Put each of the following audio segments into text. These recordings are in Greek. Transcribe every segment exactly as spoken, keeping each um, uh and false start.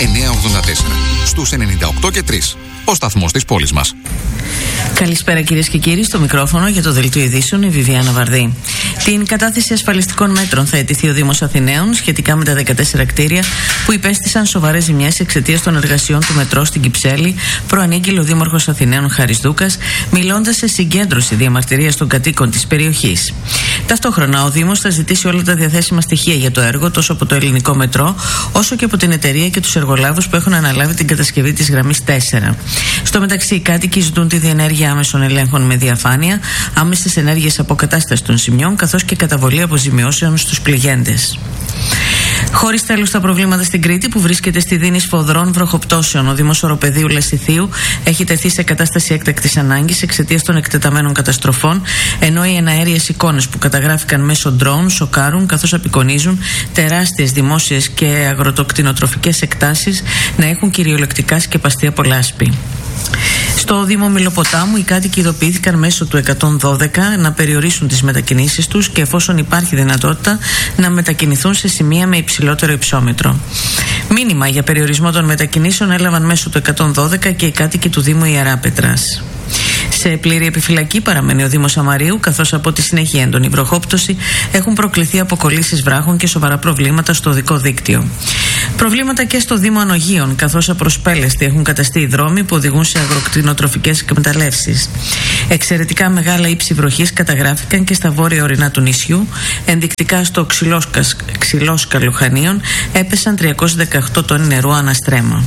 εννιακόσια ογδόντα τέσσερα. Στους ενενήντα οκτώ και τρία. Ο σταθμός της πόλης μας. Καλησπέρα κυρίες και κύριοι, στο μικρόφωνο για το Δελτίο Ειδήσεων η Βιβιάνα Βαρδή. Την κατάθεση ασφαλιστικών μέτρων θα αιτηθεί ο Δήμος Αθηναίων σχετικά με τα δεκατέσσερα κτίρια που υπέστησαν σοβαρές ζημιές εξαιτίας των εργασιών του μετρό στην Κυψέλη, προανήγγειλε ο Δήμαρχος Αθηναίων Χάρης Δούκας, μιλώντας σε συγκέντρωση διαμαρτυρίας των κατοίκων της περιοχής. Ταυτόχρονα, ο Δήμος θα ζητήσει όλα τα διαθέσιμα στοιχεία για το έργο τόσο από το ελληνικό μετρό, όσο και από την εταιρεία και τους εργολάβους που έχουν αναλάβει την κατασκευή της γραμμής τέσσερα. Στο μεταξύ, οι κάτοικοι ζητούν τη διενέργεια άμεσων ελέγχων με διαφάνεια, άμεσες ενέργειες αποκατάστασης των σημειών, καθώς και καταβολή αποζημιώσεων στους πληγέντες. Χωρίς τέλος τα προβλήματα στην Κρήτη, που βρίσκεται στη δίνη σφοδρών βροχοπτώσεων, ο Δήμος Οροπεδίου Λασιθίου έχει τεθεί σε κατάσταση έκτακτης ανάγκης εξαιτίας των εκτεταμένων καταστροφών, ενώ οι εναέριες εικόνες που καταγράφηκαν μέσω ντρόουν σοκάρουν, καθώς απεικονίζουν τεράστιες δημόσιες και αγροτοκτηνοτροφικές εκτάσεις να έχουν κυριολεκτικά σκεπαστεί από λάσπη. Στο Δήμο Μιλοποτάμου, οι κάτοικοι ειδοποιήθηκαν μέσω του εκατόν δώδεκα να περιορίσουν τις μετακινήσεις τους και, εφόσον υπάρχει δυνατότητα, να μετακινηθούν σε σημεία με υψηλότερο υψόμετρο. Μήνυμα για περιορισμό των μετακινήσεων έλαβαν μέσω του εκατόν δώδεκα και οι κάτοικοι του Δήμου Ιεράπετρας. Σε πλήρη επιφυλακή παραμένει ο Δήμος Αμαρίου, καθώς από τη συνέχεια έντονη βροχόπτωση έχουν προκληθεί αποκολλήσεις βράχων και σοβαρά προβλήματα στο οδικό δίκτυο. Προβλήματα και στο Δήμο Ανογείων, καθώς απροσπέλεστοι έχουν καταστεί οι δρόμοι που οδηγούν σε αγροκτηνοτροφικές εκμεταλλεύσεις. Εξαιρετικά μεγάλα ύψη βροχής καταγράφηκαν και στα βόρεια ορεινά του νησιού. Ενδεικτικά στο Ξυλόσκαλο Χανίων έπεσαν τριακόσιες δεκαοκτώ τόνοι νερού αναστρέμα.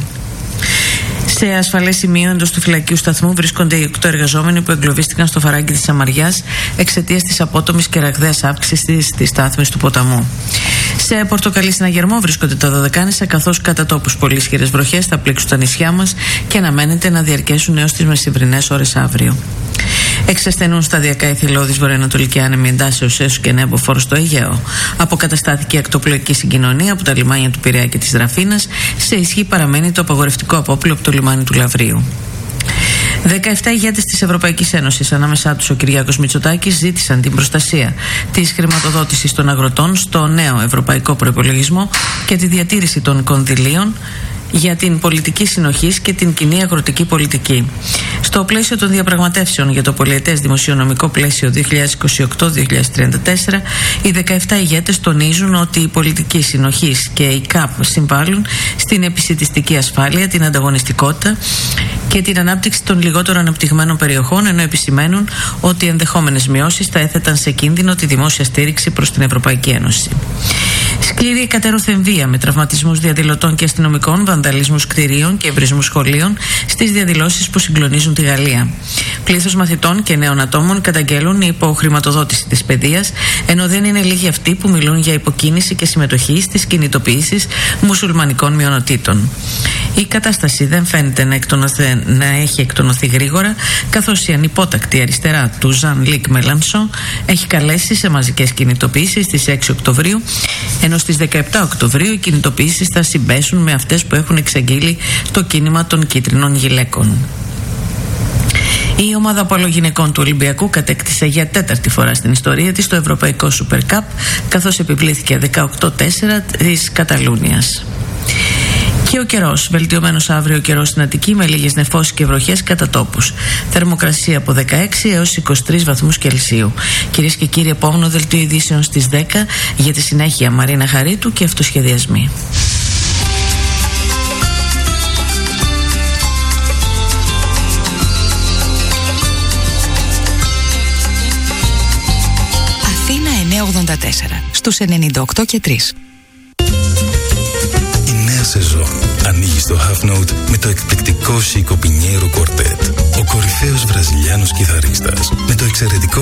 Σε ασφαλές σημείο εντός του φυλακίου σταθμού βρίσκονται οι οκτώ εργαζόμενοι που εγκλωβίστηκαν στο φαράγγι της Σαμαριάς εξαιτίας της απότομης και ραγδαίας αύξησης της στάθμης του ποταμού. Σε Πορτοκαλί συναγερμό βρίσκονται τα Δωδεκάνησα, καθώς κατά τόπους πολύ ισχυρές βροχές θα πλήξουν τα νησιά μας και αναμένεται να διαρκέσουν έως τις μεσημβρινές ώρες αύριο. Εξασθενούν σταδιακά οι θηλώδεις βορειοανατολική άνεμη εντάσσεως έσου και νέμποφορο στο Αιγαίο. Αποκαταστάθηκε η ακτοπλοϊκή συγκοινωνία από τα λιμάνια του Πειραιά και της Δραφίνας. Σε ισχύ παραμένει το απαγορευτικό απόπλοιο από το λιμάνι του Λαβρίου. δεκαεπτά ηγέτες της Ευρωπαϊκής Ένωσης, ανάμεσά τους ο Κυριάκος Μητσοτάκης, ζήτησαν την προστασία της χρηματοδότησης των αγροτών στο νέο ευρωπαϊκό προϋπολογισμό και τη διατήρηση των κονδυλίων για την πολιτική συνοχής και την κοινή αγροτική πολιτική. Στο πλαίσιο των διαπραγματεύσεων για το πολιετές δημοσιονομικό πλαίσιο δύο χιλιάδες είκοσι οκτώ με δύο χιλιάδες τριάντα τέσσερα, οι δεκαεπτά ηγέτες τονίζουν ότι η πολιτική συνοχής και η ΚΑΠ συμβάλλουν στην επισιτιστική ασφάλεια, την ανταγωνιστικότητα και την ανάπτυξη των λιγότερο αναπτυγμένων περιοχών, ενώ επισημαίνουν ότι ενδεχόμενες μειώσεις θα έθεταν σε κίνδυνο τη δημόσια στήριξη προς την Ευρωπαϊκή Ένωση. Σκληρή κατερωθεμβία με τραυματισμούς διαδηλωτών και αστυνομικών, βανδαλισμούς κτηρίων και εμπρισμούς σχολείων στις διαδηλώσεις που συγκλονίζουν τη Γαλλία. Πλήθος μαθητών και νέων ατόμων καταγγέλουν υποχρηματοδότηση της παιδείας, ενώ δεν είναι λίγοι αυτοί που μιλούν για υποκίνηση και συμμετοχή στις κινητοποιήσεις μουσουλμανικών μειονοτήτων. Η κατάσταση δεν φαίνεται να, εκτονωθε, να έχει εκτονωθεί γρήγορα, καθώς η ανυπότακτη αριστερά του Ζαν Λίκ Μελανσό έχει καλέσει σε μαζικές κινητοποιήσεις στις έξι Οκτωβρίου, ενώ στις δεκαεπτά Οκτωβρίου οι κινητοποιήσεις θα συμπέσουν με αυτές που έχουν εξαγγείλει το κίνημα των κίτρινων γυλαίκων. Η ομάδα απολογυναικών του Ολυμπιακού κατέκτησε για τέταρτη φορά στην ιστορία της το Ευρωπαϊκό Super Cup, καθώς επιβλήθηκε δεκαοκτώ τέσσερα της Καταλούνιας. Και ο καιρός. Βελτιωμένος αύριο ο καιρός στην Αττική με λίγες νεφώσεις και βροχές κατά τόπους. Θερμοκρασία από δεκαέξι έως είκοσι τρεις βαθμούς Κελσίου. Κυρίες και κύριοι, επόμενο δελτίο ειδήσεων στις δέκα. Για τη συνέχεια Μαρίνα Χαρίτου και αυτοσχεδιασμοί. Αθήνα εννιακόσια ογδόντα τέσσερα στους ενενήντα οκτώ και τρία. Σεζόν ανοίγει στο Half Note με το εκπληκτικό Chico Pinheiro Quartet. Ο κορυφαίος βραζιλιάνος κιθαρίστας με το εξαιρετικό